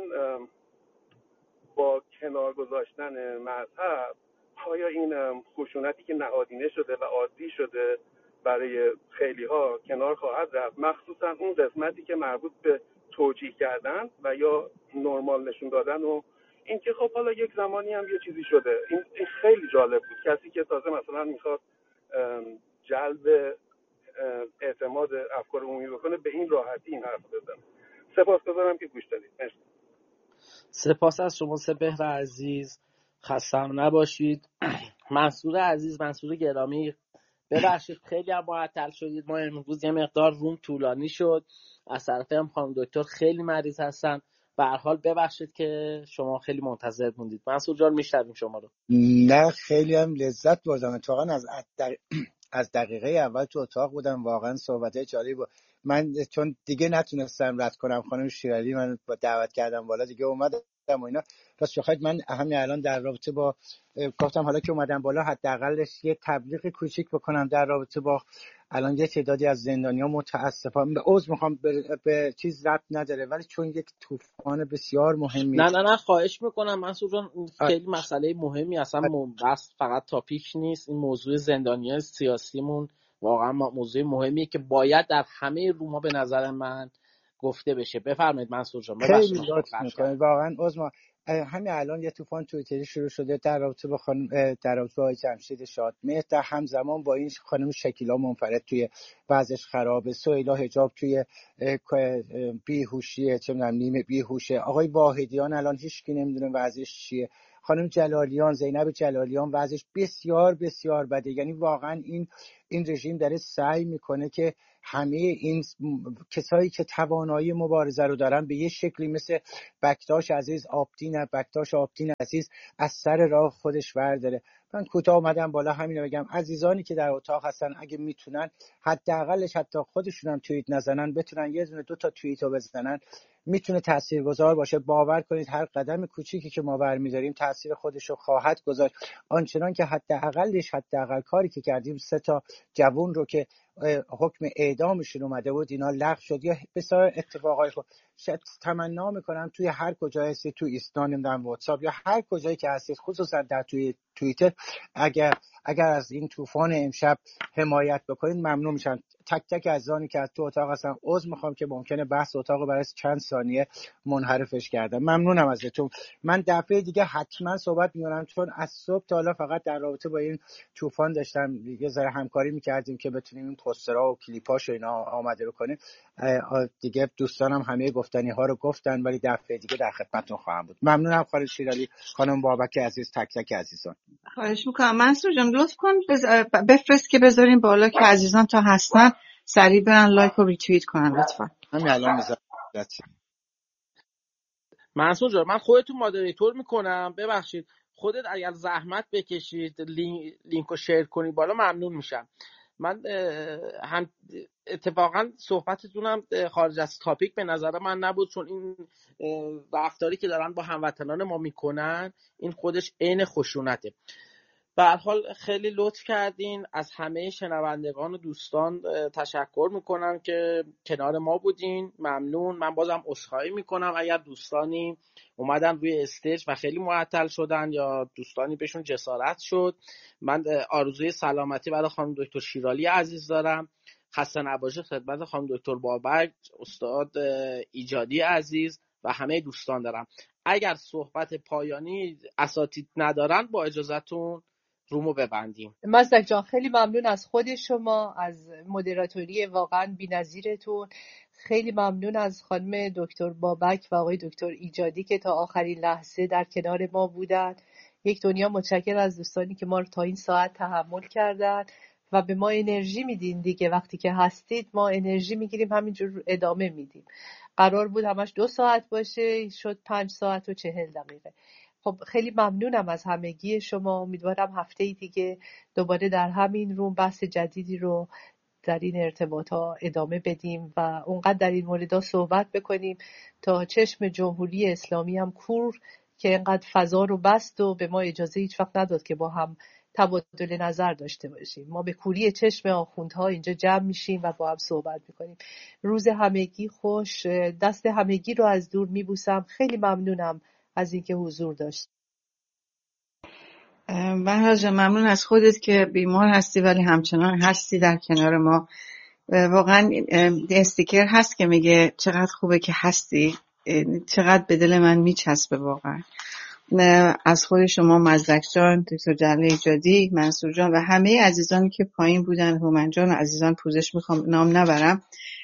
با کنار گذاشتن مذهب، آیا این خشونتی که نهادینه شده و عادی شده برای خیلی ها کنار خواهد رفت، مخصوصا اون قسمتی که مربوط به توجیه کردن و یا نرمال نشون دادن، و اینکه خب حالا یک زمانی هم یه چیزی شده. این خیلی جالب بود. کسی که تازه مثلا میخواد جلب اعتماد افکار عمومی بکنه به این راحتی این حرف بزنه. سپاسگزارم که گوش دادید. سپاس از شما سپهر عزیز، خستم نباشید. منصور عزیز، منصور گرامی، ببخشید خیلی هم معطل شدید. ما امروز یه مقدار روم طولانی شد، از طرف هم خانم دکتر خیلی مریض هستن. به هر حال ببخشید که شما خیلی منتظر موندید. منصور جان میشنویم شما رو. نه خیلی هم لذت بردم، اتفاقا از دقیقه اول تو اتاق بودم، واقعا صحبتای جالب بود. من چون دیگه نتونستم رد کنم، خانم شیرالی من با دعوت کردم بالا دیگه اومدم و اینا. راست بخواید من همین الان در رابطه با گفتم حالا که اومدم بالا حداقلش یه تبلیغ کوچیک بکنم در رابطه با الان یه تعدادی از زندانی‌ها متاسفانه به عذر میخوام به چیز ربط نداره، ولی چون یک طوفان بسیار مهمی نه خواهش میکنم منصور جان، خیلی مسئله مهمی، اصلا بس فقط تاپیک نیست. این موضوع زندانیان سیاسیمون واقعا موضوع مهمیه که باید در همه روم‌ها به نظر من گفته بشه. بفرمایید منصور جان. خیلی ببخشید لطف میکنید واقعا عظما. همین الان یه طوفان توییتری شروع شده در رابطه با در رابطه با آقای جمشید شادمهر، در همزمان با این خانم شکیلا منفرد توی وضعش خرابه، سهیلا حجاب توی بیهوشیه، چه میدونم نیمه بیهوشه، آقای واحدیان الان هیچکی نمیدونه وضعش چیه، خانم جلالیان، زینب جلالیان وضعش بسیار بسیار بده. یعنی واقعا این رژیم داره سعی میکنه که همه این کسایی که توانایی مبارزه رو دارن به یه شکلی مثل بکتاش آبدین عزیز از سر راه خودش ورداره. من کوتاه اومدم بالا همین رو بگم، عزیزانی که در اتاق هستن اگه میتونن حداقلش حتی خودشون هم توییت نزنن، بتونن یه دونه 2 تا توییت رو بزنن، میتونه تاثیرگذار باشه. باور کنید هر قدم کوچیکی که ما برمی‌داریم تاثیر خودش رو خواهد گذاشت. آنچنان که حداقل کاری که کردیم 3 تا جوون رو که حکم اعدامشون اومده بود اینا لغو شد، یا بسیار اتفاقای خود. تمنا میکنم توی هر کجا هستید، تو ایستان نمیدونم واتساپ یا هر کجایی که هستید، خصوصا در توی توییتر، اگر از این طوفان امشب حمایت بکنید ممنون میشم. تک تک عزیزانی که از تو اتاق هستن عذر میخوام که ممکنه بحث اتاق رو برای چند ثانیه منحرفش کردم. ممنونم ازتون. من دفعه دیگه حتما صحبت میکنم، چون از صبح تا حالا فقط در رابطه با این طوفان داشتم یه ذره همکاری میکردیم که بتونیم این پوسترها و کلیپاش و اینا آماده بکنیم. دیگه دوستانم همه گفتنی ها رو گفتن، ولی دفعه دیگه در خدمتتون خواهم بود. ممنونم خانم شیرالی، خانم بابک عزیز، تک تک عزیزان. خواهش میکنم. منصور جان لطف کن بفرست که بذاریم بالا که عزیزان تا هستن سریع برن لایک و ریتوییت کنن لطفا. همین الان میذارم. منصور جان من خودتون مادریتور میکنم، ببخشید خودت اگر زحمت بکشید لینک رو شیر کنی بالا ممنون میشم. من هم اتفاقا صحبتتونم خارج از تاپیک به نظر من نبود، چون این رفتاری که دارن با هموطنان ما میکنن این خودش عین خشونته. به هر حال خیلی لطف کردین. از همه شنوندگان و دوستان تشکر میکنم که کنار ما بودین. ممنون. من بازم عذرخواهی میکنم اگر دوستانی اومدن روی استیج و خیلی معطل شدن یا دوستانی بهشون جسارت شد. من آرزوی سلامتی برای خانم دکتر شیرالی عزیز دارم. خسته نباشه خدمت خانم دکتر بابک، استاد ایجادی عزیز و همه دوستان دارم. اگر صحبت پایانی اساتید ندارن با اجازهتون رومو ببندیم. مزدک جان خیلی ممنون از خود شما، از مدیراتوری واقعا بی‌نظیرتون. خیلی ممنون از خانم دکتر بابک و آقای دکتر ایجادی که تا آخرین لحظه در کنار ما بودن. یک دنیا متشکرم از دوستانی که ما رو تا این ساعت تحمل کردن و به ما انرژی میدین دیگه. وقتی که هستید ما انرژی میگیریم، همینجور ادامه میدیم. قرار بود همش 2 ساعت باشه، شد 5 ساعت و 40 دقیقه. خب خیلی ممنونم از همگی شما. امیدوارم هفته دیگه دوباره در همین روم بحث جدیدی رو در این ارتباطات ادامه بدیم و اونقدر در این موردها صحبت بکنیم تا چشم جمهوری اسلامی هم کور که اینقدر فضا رو بست و به ما اجازه هیچ وقت نداد که با هم تبادل نظر داشته باشیم. ما به کوری چشم آخوندها اینجا جمع میشیم و با هم صحبت میکنیم. روز همگی خوش. دست همگی رو از دور میبوسم. خیلی ممنونم از اینکه حضور داشت. بهراج ممنون از خودت که بیمار هستی ولی همچنان هستی در کنار ما. واقعا استیکر هست که میگه چقدر خوبه که هستی، چقدر به دل من میچسبه واقعا. از خود شما مزدک جان، دکتر جلال ایجادی، منصور جان و همه عزیزانی که پایین بودن، هومن جان و عزیزان پوزش میخوام نام نبرم.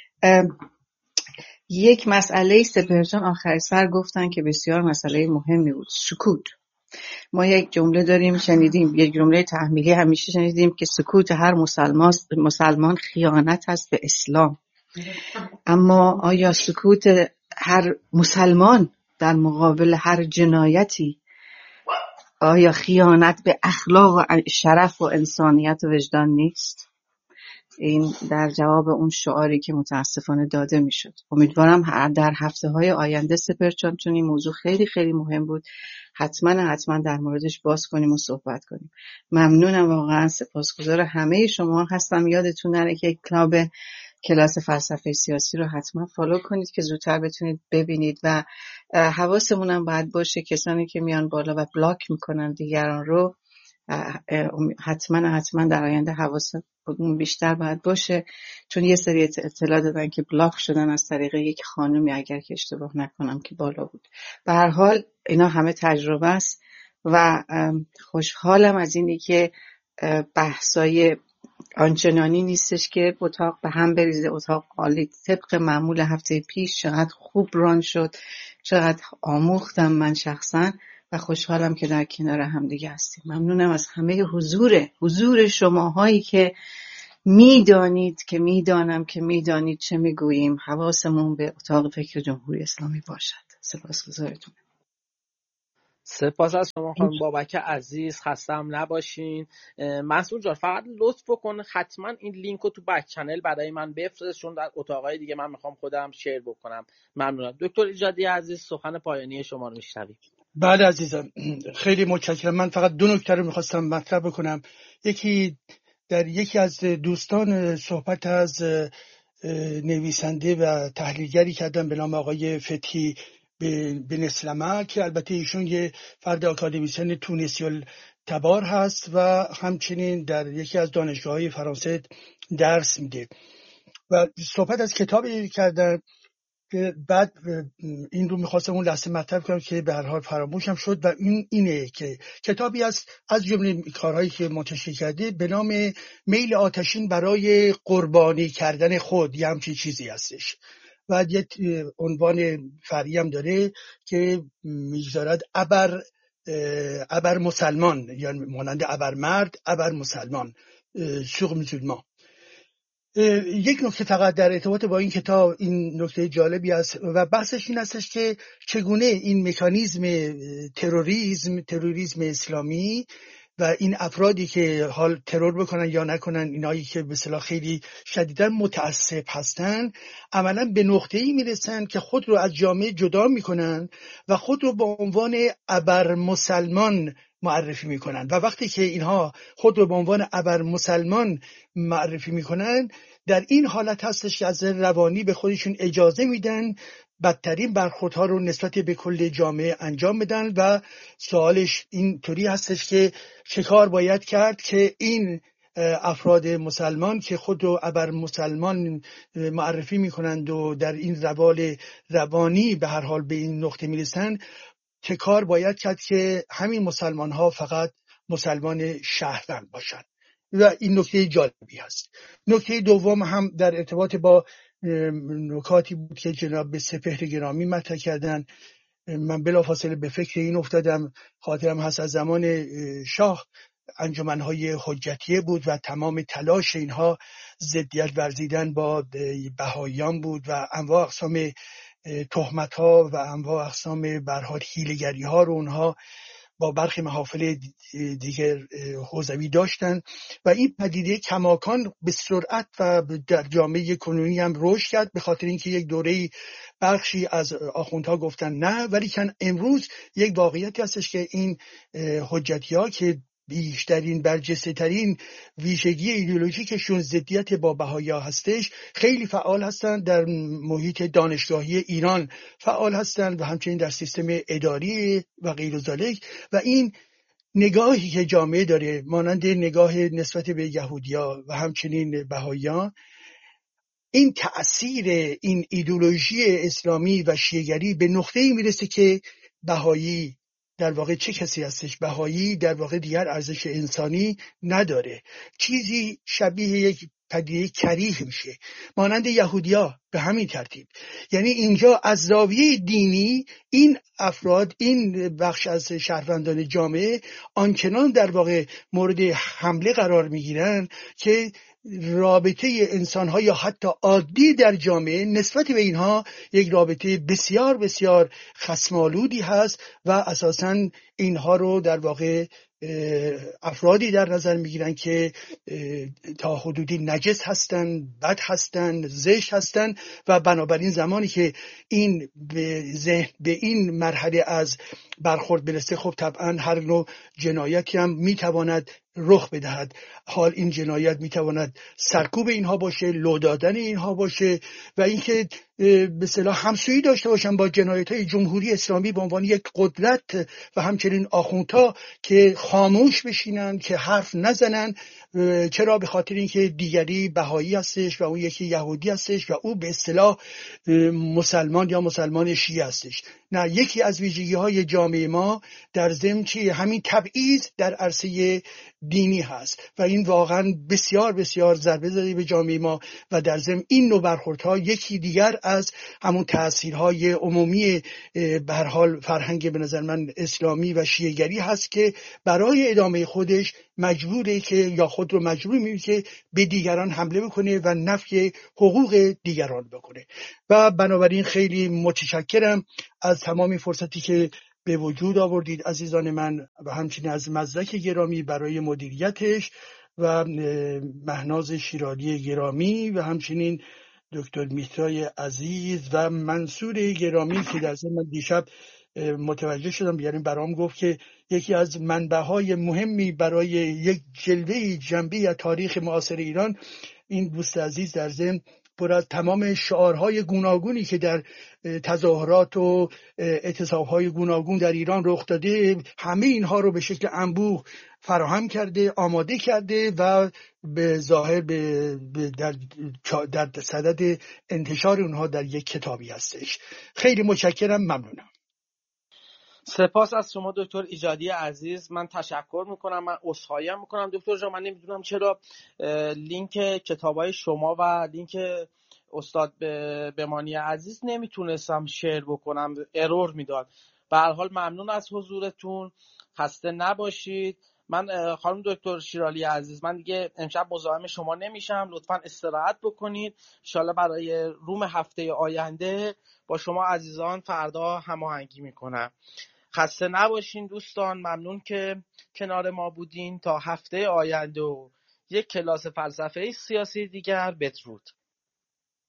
یک مسئله سپهر جان آخر سر گفتن که بسیار مسئله مهمی بود، سکوت. ما یک جمله داریم شنیدیم، یک جمله تحمیلی همیشه شنیدیم که سکوت هر مسلمان خیانت است به اسلام. اما آیا سکوت هر مسلمان در مقابل هر جنایتی آیا خیانت به اخلاق و شرف و انسانیت و وجدان نیست؟ این در جواب اون شعاری که متاسفانه داده میشد. امیدوارم در هفته‌های آینده سپرچان، چون این موضوع خیلی خیلی مهم بود، حتما در موردش باز کنیم و صحبت کنیم. ممنونم واقعا، سپاسگزار همه شما هستم. یادتون نره که کلاس فلسفه سیاسی رو حتما فالو کنید که زودتر بتونید ببینید و حواسمون هم باید باشه کسانی که میان بالا و بلاک میکنن دیگران رو حتما در آینده حواسمون بیشتر باید باشه، چون یه سری اطلاع دادن که بلاک شدن از طریق یک خانومی، اگر که اشتباه نکنم که بالا بود. به هر حال اینا همه تجربه است و خوشحالم از اینی که بحثای آنچنانی نیستش که اتاق به هم بریزه. اتاق عالی طبق معمول هفته پیش چقدر خوب ران شد، چقدر آموختم من شخصا و خوشحالم که در کنار هم دیگه هستیم. ممنونم از همه حضور شماهایی که میدانید که میدانم که میدانید چه میگوییم. حواسمون به اتاق فکر جمهوری اسلامی باشد. سپاسگزارتون. سپاس از شما خانم بابک عزیز، خستم نباشین. مسعود جان فقط لطف بکن حتما این لینک رو تو بک چنل برای من بفرست، چون در اتاقای دیگه من میخوام خودم شیر بکنم. ممنونم. دکتر ایجادی عزیز سخن پایانی شما رو میشنویم. بله عزیزم، خیلی متشکرم. من فقط 2 نکته رو میخواستم مطرح بکنم. یکی از دوستان صحبت از نویسنده و تحلیلگری کردن به نام آقای فتحی بن اسلمه که البته ایشون یه فرد آکادمیسیون تونسی التبار هست و همچنین در یکی از دانشگاه‌های فرانسه درس میده و صحبت از کتابی کردن که بعد این رو میخواستم اون لحظه مطرح کنم که به هر حال فراموشم شد و اینه که کتابی از جمله کارهایی که منتشر کرده به نام میل آتشین برای قربانی کردن خود، یه همچین چیزی هستش و یه عنوان فرعی هم داره که میگذارد ابر مسلمان، یعنی مانند ابر مرد ابر مسلمان، سوق مسلمان. یک نکته فقط در ارتباط با این کتاب، این نکته جالبی است و بحثش این هستش که چگونه این مکانیزم تروریسم اسلامی و این افرادی که حال ترور بکنن یا نکنن، اینایی که به اصطلاح خیلی شدیداً متعصب هستن، عملاً به نقطه‌ای میرسن که خود رو از جامعه جدا میکنن و خود رو به عنوان ابر مسلمان معرفی میکنن و وقتی که اینها خود رو به عنوان ابر مسلمان معرفی میکنن، در این حالت هستش که از روانی به خودشون اجازه میدن بدترین برخوردها رو نسبت به کل جامعه انجام بدن و سوالش این طوری هستش که چه کار باید کرد که این افراد مسلمان که خود رو ابر مسلمان معرفی میکنند و در این روال روانی به هر حال به این نقطه میرسن، چه کار باید کرد که همین مسلمان ها فقط مسلمان شهروند باشند و این نکته جالبی هست. نکته دوم هم در ارتباط با نکاتی بود که جناب سپهر گرامی مطرح کردن. من بلافاصله به فکر این افتادم، خاطرم هست از زمان شاه انجمنهای حجتیه بود و تمام تلاش اینها ضدیت ورزیدن با بهاییان بود و انواع اقسام تهمت ها و انواع اقسام به هر حال حیله‌گری ها رو اونها با برخی محافل دیگر حوزوی داشتن و این پدیده کماکان به سرعت و در جامعه کنونی هم رشد کرد، به خاطر اینکه یک دوره بخشی از آخوندها گفتن نه، ولی که امروز یک واقعیتی هستش که این حجتی‌ها که بیشترین برجسته ترین ویژگی ایدئولوژیکشون ضدیت با بهائی‌ها هستش، خیلی فعال هستند در محیط دانشگاهی ایران، فعال هستند و همچنین در سیستم اداری و غیر ذالک. و این نگاهی که جامعه داره مانند نگاه نسبت به یهودی‌ها و همچنین بهائی‌ها، این تأثیر این ایدئولوژی اسلامی و شیعه‌گری به نقطه‌ای میرسه که بهایی در واقع چه کسی هستش؟ بهایی در واقع دیگر ارزش انسانی نداره، چیزی شبیه یک پدیده کریه میشه، مانند یهودیا به همین ترتیب. یعنی اینجا از زاویه دینی این افراد، این بخش از شهروندان جامعه آنچنان در واقع مورد حمله قرار میگیرن که رابطه انسان‌ها یا حتی عادی در جامعه نسبت به اینها یک رابطه بسیار بسیار خصم‌آلودی هست و اساساً اینها رو در واقع افرادی در نظر میگیرن که تا حدودی نجس هستن، بد هستن، زشت هستن و بنابراین زمانی که این به این مرحله از برخورد برسه، خب طبعا هر نوع جنایتی هم میتواند رخ بدهد. حال این جنایت میتواند سرکوب اینها باشه، لو دادن اینها باشه و اینکه به اصطلاح همسویی داشته باشن با جنایت‌های جمهوری اسلامی به عنوان یک قدرت و همچنین آخوندها که خاموش بشینن، که حرف نزنن. چرا؟ به خاطر اینکه دیگری بهایی هستش و اون یکی یهودی هستش و او به اصطلاح مسلمان یا مسلمان شیعه هستش. نه، یکی از ویژگی‌های جامعه ما در ضمن که همین تبعیض در عرصه دینی هست و این واقعا بسیار بسیار ضربه زده به جامعه ما و در ضمن این نوع برخوردها یکی دیگر از همون تأثیرهای عمومی به هر حال فرهنگ به نظر من اسلامی و شیعه‌گری هست که برای ادامه خودش مجبوره که یا خود رو مجبور می‌بینه که به دیگران حمله بکنه و نفی حقوق دیگران بکنه. و بنابراین خیلی متشکرم از تمام فرصتی که به وجود آوردید عزیزان من و همچنین از مزدک گرامی برای مدیریتش و مهناز شیرالی گرامی و همچنین دکتر میترای عزیز و منصور گرامی که در ضمن دیشب متوجه شدم بیاریم برام گفت که یکی از منبع‌های مهمی برای یک جنبه یا تاریخ معاصر ایران این دوست عزیز در ضمن پر از تمام شعارهای گوناگونی که در تظاهرات و اعتصاب‌های گوناگون در ایران رخ داده، همه اینها رو به شکل انبوه فراهم کرده، آماده کرده و به ظاهر در صدد انتشار اونها در یک کتابی هستش. خیلی متشکرم، ممنونم. سپاس از شما دکتر ایجادی عزیز. من تشکر میکنم، من عذرخواهی هم میکنم دکتر جان. من نمیدونم چرا لینک کتابای شما و لینک استاد بمانی عزیز نمیتونستم شیر بکنم، ارور میداد. به هر حال ممنون از حضورتون، خسته نباشید. من خانم دکتر شیرالی عزیز، من دیگه امشب مزاحم شما نمیشم، لطفاً استراحت بکنید. انشالله برای روم هفته آینده با شما عزیزان فردا هماهنگی میکنم. خسته نباشین دوستان، ممنون که کنار ما بودین. تا هفته آینده و یک کلاس فلسفه سیاسی دیگر، بدرود.